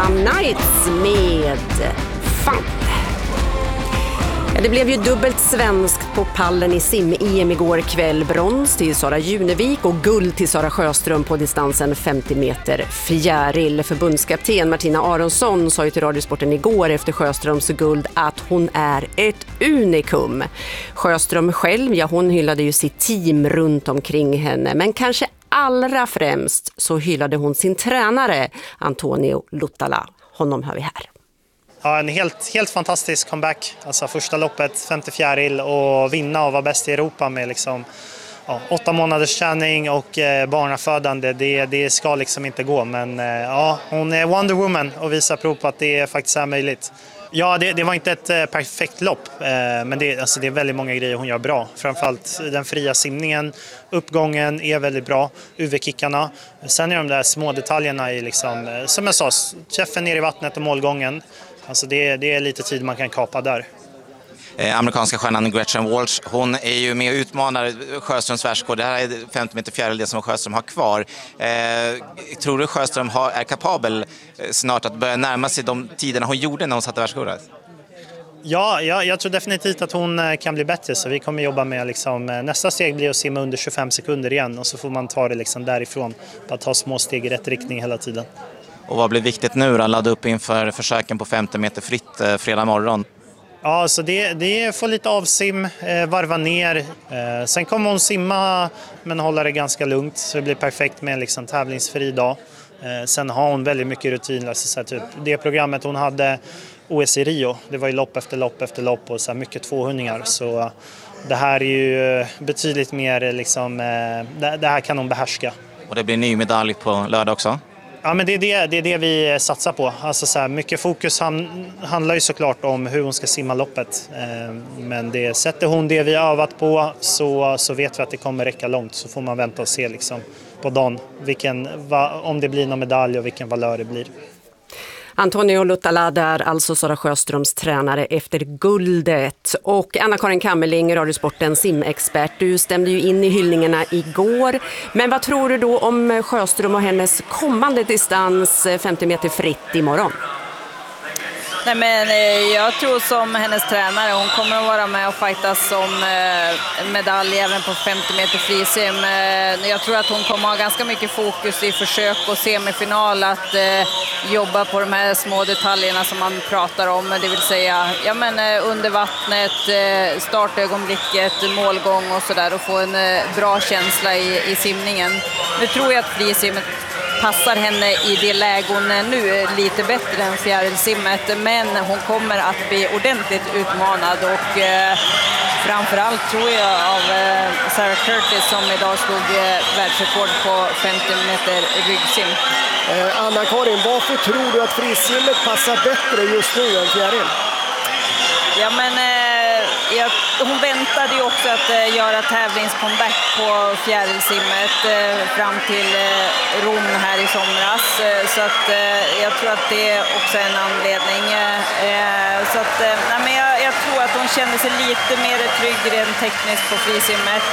Fun Nights med Fun. Ja, det blev ju dubbelt svenskt på pallen i sim-EM igår kväll. Brons till Sara Junevik och guld till Sara Sjöström på distansen 50 meter fjäril. Förbundskapten Martina Aronsson sa ju till Radiosporten igår efter Sjöströms guld att hon är ett unikum. Sjöström själv, ja, hon hyllade ju sitt team runt omkring henne, men kanske allra främst så hyllade hon sin tränare Antonio Luttala. Honom hör vi här. Ja, en helt fantastisk comeback. Alltså första loppet, 54 och vinna och vara bäst i Europa med liksom, 8 månaders träning och barnafödande. Det ska liksom inte gå. Men hon är Wonder Woman och visar prov på att det faktiskt är möjligt. Ja, det var inte ett perfekt lopp, men det är väldigt många grejer hon gör bra. Framförallt den fria simningen, uppgången är väldigt bra, UV-kickarna. Sen är de där små detaljerna i, liksom, som jag sa, träffen ner i vattnet och målgången. Alltså det är lite tid man kan kapa där. Amerikanska stjärnan Gretchen Walsh, hon är ju med och utmanar Sjöströms världsrekord. Det här är 50 meter fjäril, det som Sjöström har kvar. Tror du Sjöström är kapabel snart att börja närma sig de tiderna hon gjorde när hon satte världsrekordet? Ja, jag tror definitivt att hon kan bli bättre, så vi kommer jobba med liksom, nästa steg blir att simma under 25 sekunder igen och så får man ta det liksom därifrån, bara ta små steg i rätt riktning hela tiden. Och vad blir viktigt nu då? Ladda upp inför försöken på 50 meter fritt fredag morgon. Ja, så det får lite avsim, varva ner. Sen kommer hon simma men hålla det ganska lugnt, så det blir perfekt med en liksom tävlingsfri dag. Sen har hon väldigt mycket rutin. Alltså, så här, typ, det programmet hon hade OS i Rio, det var ju lopp efter lopp efter lopp och så här, mycket 200-ar. Så det här är ju betydligt mer, liksom, det här kan hon behärska. Och det blir en ny medalj på lördag också? Ja, men det är det vi satsar på. Alltså så här, mycket fokus handlar ju såklart om hur hon ska simma loppet. Men det sätter hon det vi har övat på så vet vi att det kommer räcka långt. Så får man vänta och se liksom, på dagen om det blir någon medalj och vilken valör det blir. Antonio Luttala där, alltså Sara Sjöströms tränare efter guldet. Och Anna-Karin Kammerling, Radiosportens simexpert, du stämde ju in i hyllningarna igår. Men vad tror du då om Sjöström och hennes kommande distans 50 meter fritt imorgon? Nej, men jag tror som hennes tränare, hon kommer att vara med och fightas som medalj även på 50 meter frisim. Jag tror att hon kommer att ha ganska mycket fokus i försök och semifinal att jobba på de här små detaljerna som man pratar om. Det vill säga under vattnet, startögonblicket, målgång och sådär, och få en bra känsla i simningen. Nu tror jag att frisimmet passar henne i det läge hon är nu lite bättre än fjärilsimmet, men hon kommer att bli ordentligt utmanad och framförallt tror jag av Sarah Curtis som idag slog världsrekord på 50 meter ryggsim. Anna-Karin, varför tror du att frisimmet passar bättre just nu än fjäril? Ja, men hon väntade ju också att göra tävlingscomeback på fjärilsimmet fram till Rom här i somras. Så att jag tror att det också är en anledning. Så att, jag tror att hon känner sig lite mer trygg rent tekniskt på frisimmet.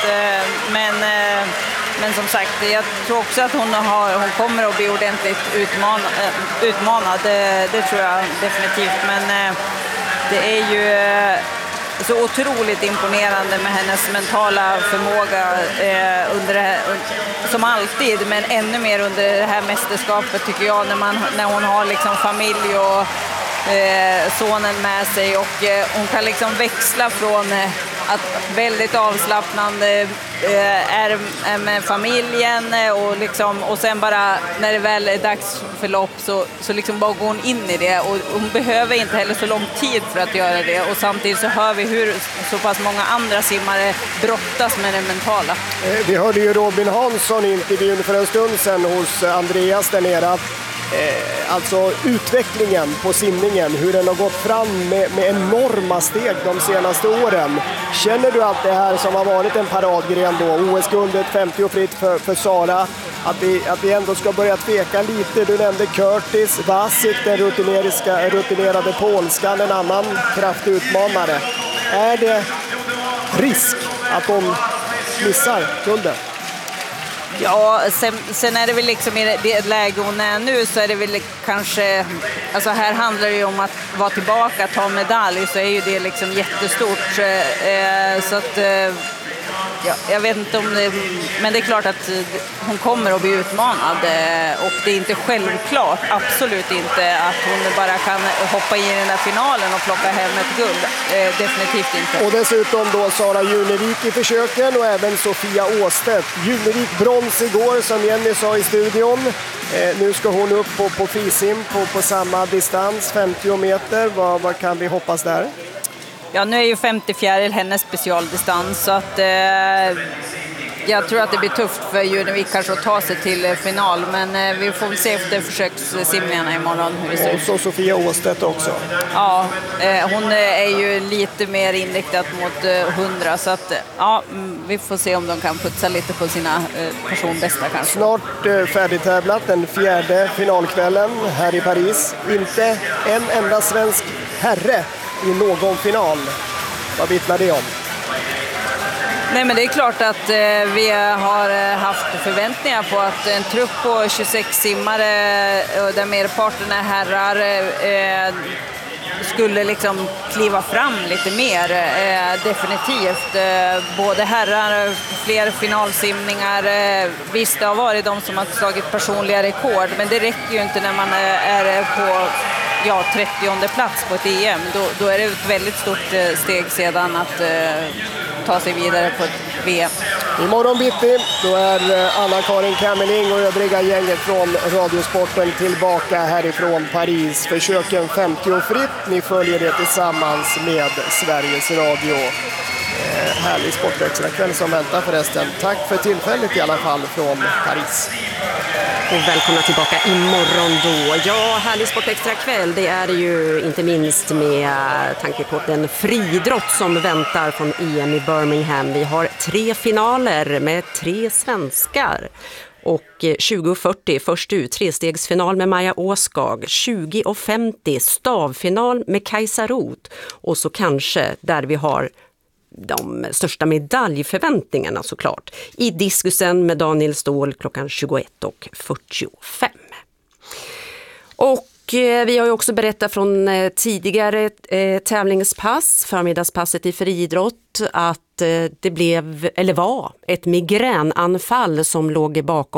Men som sagt, jag tror också att hon kommer att bli ordentligt utmanad. Det tror jag definitivt. Men det är ju så otroligt imponerande med hennes mentala förmåga under det här, som alltid, men ännu mer under det här mästerskapet tycker jag, när hon har liksom familj och sonen med sig, och hon kan liksom växla från att väldigt avslappnande är med familjen och sen bara när det väl är dags för lopp så liksom bara går hon in i det, och hon behöver inte heller så lång tid för att göra det, och samtidigt så hör vi hur så pass många andra simmare brottas med det mentala. Vi hörde ju Robin Hansson i intervjun för en stund sedan hos Andreas där nere. Alltså utvecklingen på simningen, hur den har gått fram med enorma steg de senaste åren. Känner du att det här som har varit en paradgren då, OS-guldet 50 och fritt för Sara, att vi ändå ska börja tveka lite? Du nämnde Curtis, Vasik, den rutinerade polskan, en annan kraftig utmanare. Är det risk att de missar guldet? Ja, sen är det väl liksom i det läge hon är nu så är det väl kanske, alltså här handlar det ju om att vara tillbaka, ta medalj, så är ju det liksom jättestort. Så att, ja, jag vet inte om det, men det är klart att hon kommer att bli utmanad och det är inte självklart, absolut inte, att hon bara kan hoppa in i den där finalen och plocka hem ett guld. Definitivt inte. Och dessutom då Sara Junevik i försöken och även Sofia Åstedt. Junevik brons igår som Jenny sa i studion. Nu ska hon upp på frisim på samma distans, 50 meter. Vad kan vi hoppas där? Ja, nu är ju 50 fjäril hennes specialdistans, så att jag tror att det blir tufft för Junevik kanske att ta sig till final, men vi får väl se efter försökssimningarna imorgon hur det ser ut. Och så Sofia Åstedt också. Ja, hon är ju lite mer inriktad mot 100, så att ja, vi får se om de kan putsa lite på sina personbästa kanske. Snart färdigtävlat, den 4:e finalkvällen här i Paris. Inte en enda svensk herre i någon final. Vad vittnar det om? Nej, men det är klart att vi har haft förväntningar på att en trupp på 26 simmare där merparten är herrar skulle liksom kliva fram lite mer, definitivt. Både herrar, fler finalsimningar. Visst, det har varit de som har slagit personliga rekord, men det räcker ju inte när man är på 30:e plats på ett EM. Då är det ett väldigt stort steg sedan att ta sig vidare på ett VM. Imorgon bitti, då är Anna-Karin Kämmerling och övriga gänget från Radiosporten tillbaka härifrån Paris. Försöken 50 fritt, ni följer det tillsammans med Sveriges Radio. Härlig sportextrakväll som väntar förresten. Tack för tillfället i alla fall från Paris. Och välkomna tillbaka imorgon då. Ja, härlig sportextrakväll, det är det ju inte minst med tanke på den friidrott som väntar från EM i Birmingham. Vi har 3 finaler med 3 svenskar. Och 20.40 först ut, 3-stegsfinal med Maja Åskag, 20.50 stavfinal med Kajsa Roth, och så kanske där vi har de största medaljförväntningarna såklart, i diskusen med Daniel Ståhl klockan 21.45. Och vi har ju också berättat från tidigare tävlingspass, förmiddagspasset i friidrott, att det var ett migränanfall som låg bakom